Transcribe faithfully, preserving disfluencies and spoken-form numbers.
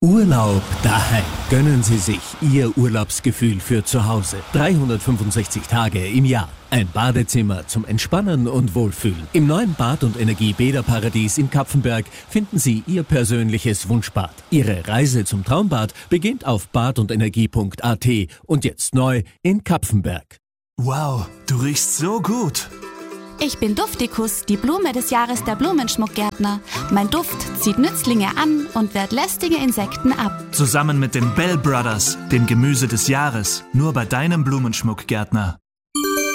Urlaub daheim. Gönnen Sie sich Ihr Urlaubsgefühl für zu Hause. dreihundertfünfundsechzig Tage im Jahr. Ein Badezimmer zum Entspannen und Wohlfühlen. Im neuen Bad- und Energie-Bäderparadies in Kapfenberg finden Sie Ihr persönliches Wunschbad. Ihre Reise zum Traumbad beginnt auf bad und energie punkt a t und jetzt neu in Kapfenberg. Wow, du riechst so gut. Ich bin Duftikus, die Blume des Jahres der Blumenschmuckgärtner. Mein Duft zieht Nützlinge an und wehrt lästige Insekten ab. Zusammen mit den Bell Brothers, dem Gemüse des Jahres, nur bei deinem Blumenschmuckgärtner.